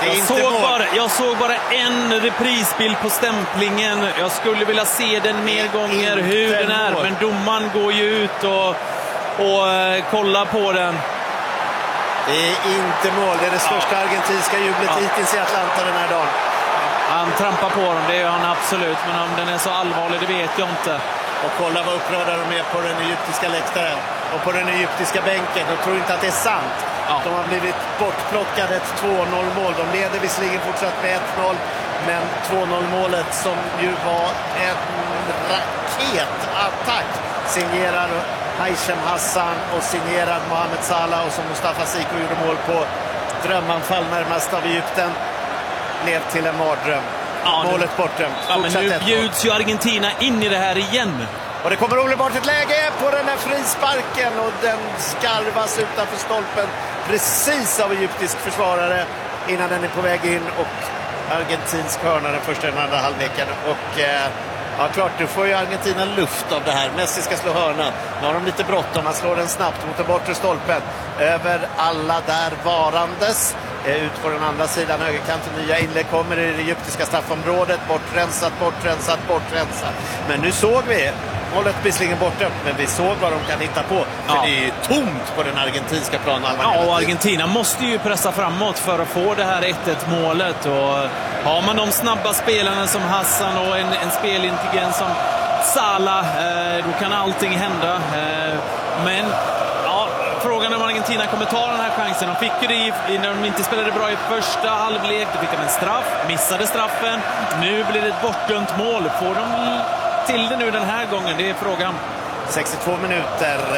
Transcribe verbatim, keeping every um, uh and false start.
jag, inte såg mål. bara, jag såg bara en reprisbild på stämplingen. Jag skulle vilja se den mer gånger hur den är. mål. Men domaren går ju ut och, och uh, kollar på den. Det är inte mål. Det är det största ja. argentinska jublet ja. hittills i Atlanta den här dagen. Han trampar på dem, det gör han absolut. Men om den är så allvarlig, det vet jag inte. Och kolla vad upprörda de är på den egyptiska läktaren. Och på den egyptiska bänken. De tror inte att det är sant. Ja. De har blivit bortplockade ett två noll mål. De leder visserligen fortsatt med ett noll. Men två noll målet som ju var en raketattack signerar Haishem Hassan och signerar Mohamed Salah. Och som Mustafa Siko gjorde mål på drömanfall närmast av Egypten. Blev till en mardröm. Ja, målet bortdömt. Ja, men nu bjuds ju Argentina in i det här igen. Och det kommer omedelbart ett läge på den här frisparken och den skarvas utanför stolpen precis av egyptisk försvarare innan den är på väg in och argentinsk hörna den första och den andra halvleken. Och eh, ja, klart, nu får ju Argentina luft av det här. Messi ska slå hörna. Nu har de lite bråttom. Man slår den snabbt mot den bortre stolpen. Över alla där varandes. Ut på den andra sidan högerkanten. Nya inlägg kommer i det egyptiska straffområdet. Bortrensat, bortrensat, bortrensat. Men nu såg vi målet visserligen borta, men vi såg vad de kan hitta på. För ja. det är tomt på den argentinska planen. Ja, och Argentina måste ju pressa framåt för att få det här ett ett målet. Och har man de snabba spelarna som Hassan och en, en spelintelligens som Salah, eh, då kan allting hända. Eh, men frågan om Argentina kommer ta den här chansen. De fick ju det när de inte spelade bra i första halvlek. Då fick de en straff, missade straffen. Nu blir det ett bortdömt mål. Får de till det nu den här gången? Det är frågan. sextiotvå minuter